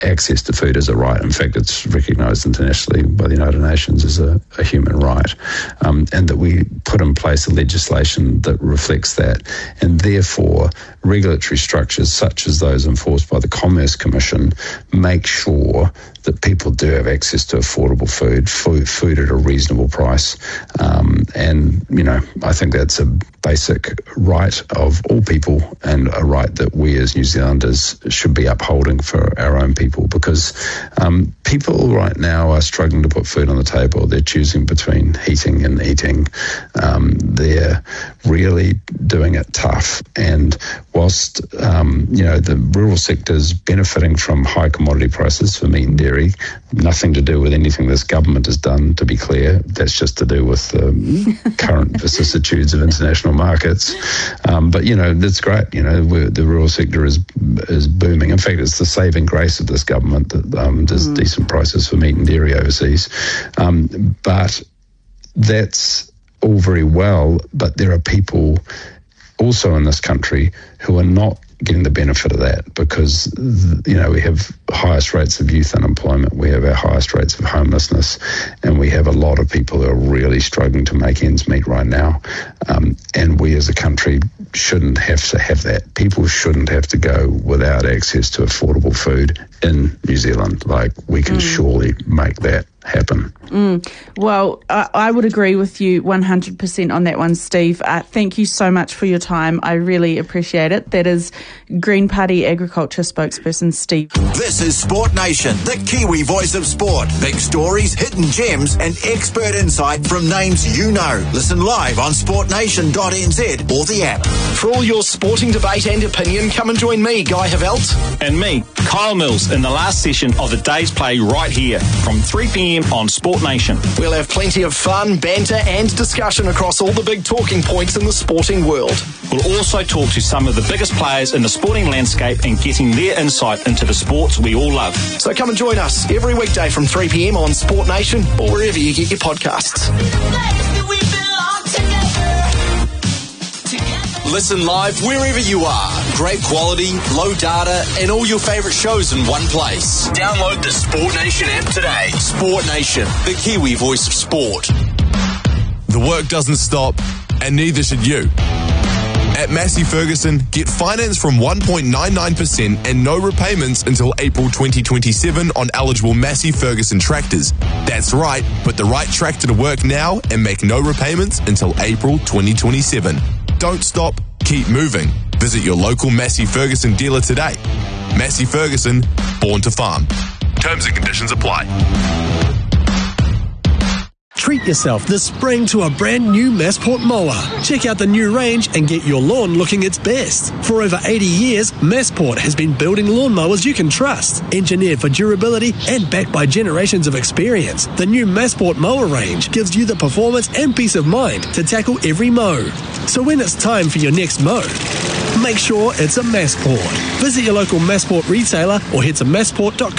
access to food is a right. In fact, it's recognised internationally by the United Nations as a human right, and that we put in place a legislation that reflects that, and therefore regulatory structures such as those enforced by the Commerce Commission make sure that people do have access to affordable food at a reasonable price. And, I think that's a basic right of all people, and a right that we as New Zealanders should be upholding for our own people, because people right now are struggling to put food on the table. They're choosing between heating and eating. They're really doing it tough. And whilst, the rural sector's benefiting from high commodity prices for meat and dairy, nothing to do with anything this government has done, to be clear. That's just to do with the current vicissitudes of international markets. But that's great. The rural sector is booming. In fact, it's the saving grace of this government that there's decent prices for meat and dairy overseas. But that's all very well, but there are people also in this country who are not getting the benefit of that, because we have highest rates of youth unemployment, we have our highest rates of homelessness, and we have a lot of people who are really struggling to make ends meet right now. And we as a country shouldn't have to have that. People shouldn't have to go without access to affordable food in New Zealand. Like, we can surely make that happen. Well, I would agree with you 100% on that one, Steve. Thank you so much for your time. I really appreciate it. That is Green Party Agriculture spokesperson Steve. This is Sport Nation, the Kiwi voice of sport. Big stories, hidden gems, and expert insight from names you know. Listen live on sportnation.nz or the app. For all your sporting debate and opinion, come and join me, Guy Havelt. And me, Kyle Mills, in the last session of the day's play right here from 3 p.m. on Sport Nation. We'll have plenty of fun, banter and discussion across all the big talking points in the sporting world. We'll also talk to some of the biggest players in the sporting landscape and getting their insight into the sports we all love. So come and join us every weekday from 3 p.m. on Sport Nation or wherever you get your podcasts. Listen live wherever you are. Great quality, low data, and all your favourite shows in one place. Download the Sport Nation app today. Sport Nation, the Kiwi voice of sport. The work doesn't stop, and neither should you. At Massey Ferguson, get finance from 1.99% and no repayments until April 2027 on eligible Massey Ferguson tractors. That's right, put the right tractor to work now and make no repayments until April 2027. Don't stop, keep moving. Visit your local Massey Ferguson dealer today. Massey Ferguson, born to farm. Terms and conditions apply. Treat yourself this spring to a brand new Massport mower. Check out the new range and get your lawn looking its best. For over 80 years, Massport has been building lawnmowers you can trust. Engineered for durability and backed by generations of experience, the new Massport mower range gives you the performance and peace of mind to tackle every mow. So when it's time for your next mow, make sure it's a Massport. Visit your local Massport retailer or head to massport.com.